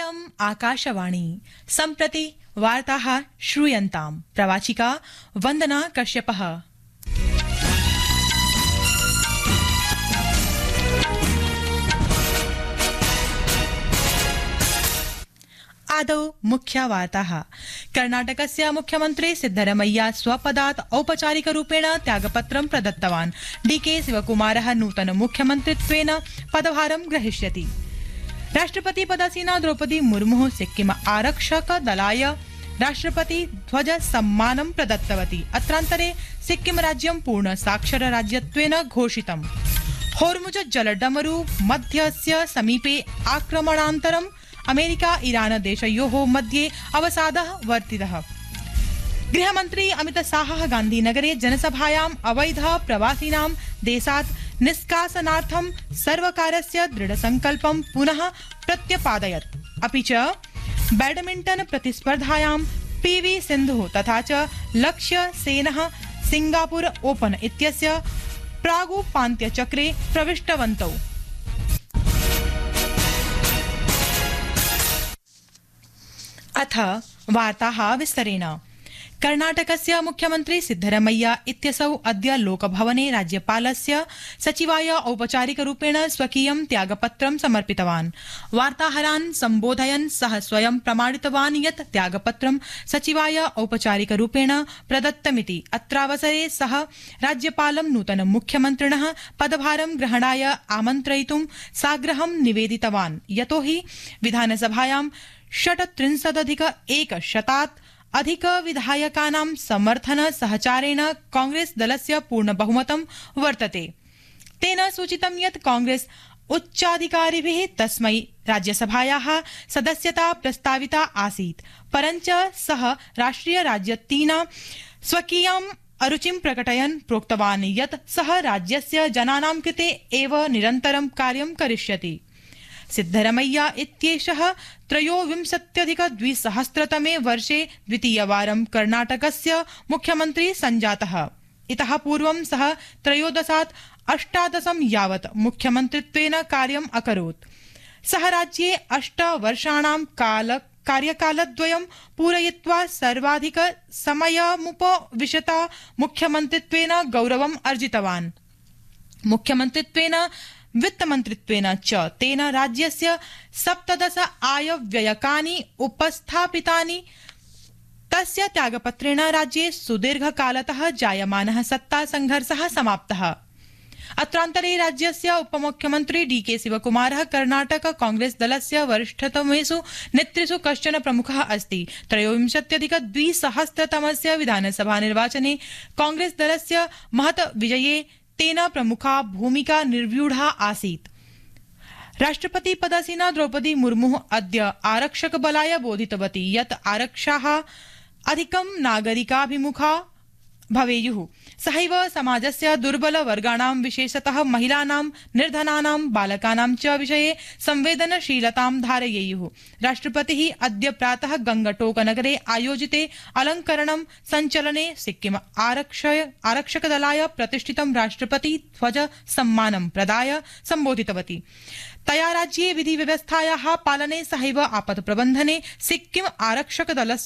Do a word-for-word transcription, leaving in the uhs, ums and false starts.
इयम् आकाशवाणी सम्प्रति वार्ताः श्रूयन्ताम् प्रवाचिका वन्दना कश्यपः। आदौ मुख्य वार्ताः। कर्णाटकस्य मुख्यमन्त्री सिद्धरमैया स्वपदात् औपचारिकरूपेण त्यागपत्रं प्रदत्तवान्। डीके शिवकुमारः नूतन मुख्यमन्त्रित्वेन पदभारं ग्रहीष्यति। राष्ट्रपति पदासीना द्रौपदी मुर्मुः सिक्किम आरक्षक दलाय राष्ट्रपति ध्वज सम्मानं प्रदत्तवती। अत्रान्तरे सिक्किम राज्यं पूर्ण साक्षर राज्यत्वेन घोषितम्। होर्मुज जलडमरु मध्यस्य समीपे आक्रमणानन्तरं अमेरिका ईरान देशयोः मध्ये अवसादः वर्तितः। गृहमन्त्री अमित शाहः गान्धीनगरे जनसभायाम् अवैध प्रवासिनां देशात् निष्कासनार्थं सर्वकारस्य दृढसंकल्पं पुनः प्रत्यपादयत्। अपि च बैडमिण्टन प्रतिस्पर्धायां पीवी सिन्धुः तथा च लक्ष्य सेनः सिंगापुर ओपन इत्यस्य प्रागुपान्त्यचक्रे प्रविष्टवन्तौ। अथ वार्ताः विस्तरेण। कर्णाटकस्य मुख्यमन्त्री सिद्धरमैया इत्यसौ अद्य लोकभवने राज्यपालस्य सचिवाय औपचारिकरूपेण स्वकीयं त्यागपत्रं समर्पितवान्। वार्ताहरान् सम्बोधयन् सः स्वयं प्रमाणितवान् यत् त्यागपत्रं सचिवाय औपचारिकरूपेण प्रदत्तमिति। अत्रावसरे सः राज्यपालं नूतन मुख्यमन्त्रिणः पदभारं ग्रहणाय आमन्त्रयितुं साग्रहं निवेदितवान्। यतो हि विधानसभायां षट्त्रिंशदधिक एकशतात् अधिक विधायकानां समर्थन सहचारेण कांग्रेस दलस्य पूर्ण बहुमतं वर्तते। तेन सूचितं यत् कांग्रेस उच्चाधिकारिभिः तस्मै राज्यसभायाः सदस्यता प्रस्ताविता आसीत्, परञ्च सः राष्ट्रिय राजनीतिना स्वकीयम् अरुचिं प्रकटयन् प्रोक्तवान् यत् सः राज्यस्य जनानां कृते एव निरन्तरं कार्यं करिष्यति। सिद्धरमैया इत्येषः त्रयोविंशत्यधिक द्विसहस्रतमे वर्षे द्वितीयवारं कर्णाटकस्य मुख्यमन्त्री सञ्जातः। इतः पूर्वं सः त्रयोदशात् अष्टादशं यावत् मुख्यमन्त्रित्वेन कार्यम् अकरोत्। सः राज्ये अष्ट वर्षाणां काल कार्यकालद्वयं पूरयित्वा सर्वाधिक समयमुपविशता मुख्यमन्त्रित्वेन गौरवम् अर्जितवान्। मुख्यमन्त्रित्वेन वित्तमन्त्रित्वेन च तेन राज्यस्य सप्तदश आयव्ययकानि उपस्थापितानि। तस्य त्यागपत्रेण राज्ये सुदीर्घकालतः जायमानः सत्ता संघर्षः समाप्तः। अत्रान्तरे राज्यस्य उपमुख्यमन्त्री डीके शिवकुमारः कर्णाटक कांग्रेस दलस्य वरिष्ठतमेषु नेतृषु कश्चन प्रमुखः अस्ति। त्रयोविंशत्यधिक द्विसहस्रतमस्य विधानसभा निर्वाचने कांग्रेस दलस्य महत् विजये तेन प्रमुखा भूमिका निर्व्यूढा आसीत्। राष्ट्रपति पदासीना द्रौपदी मुर्मुः अद्य आरक्षक बलाय बोधितवती यत् आरक्षाः अधिकं नागरिकाभिमुखा भवेयुः। सहैव समाजस्य दुर्बल वर्गाणां विशेषतः महिलानां, निर्धनानां, बालकानां च विषये संवेदनशीलतां धारयेयुः। राष्ट्रपतिः अद्य प्रातः गंगटोकनगरे आयोजिते अलंकरणं संचलने सिक्किम आरक्षय आरक्षकदलाय प्रतिष्ठितं राष्ट्रपति ध्वज सम्मानं प्रदाय सम्बोधितवती। तया राज्ये विधि व्यवस्थायाः पालने सहैव आपत् प्रबन्धने सिक्किम आरक्षक दलस्य